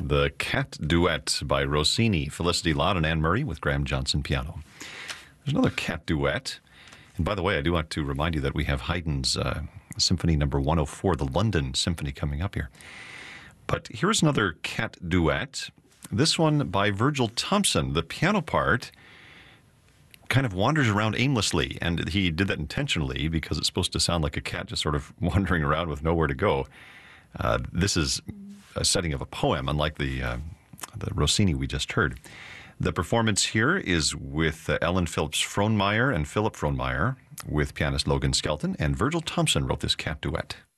The Cat Duet by Rossini, Felicity Lott and Anne Murray with Graham Johnson piano. There's another cat duet. And by the way, I do want to remind you that we have Haydn's Symphony Number 104, the London Symphony, coming up here. But here's another cat duet. This one by Virgil Thompson. The piano part kind of wanders around aimlessly, and he did that intentionally because it's supposed to sound like a cat just sort of wandering around with nowhere to go. This is a setting of a poem, unlike the Rossini we just heard. The performance here is with Ellen Phillips Frohnmeyer and Philip Frohnmeyer with pianist Logan Skelton, and Virgil Thompson wrote this cat duet.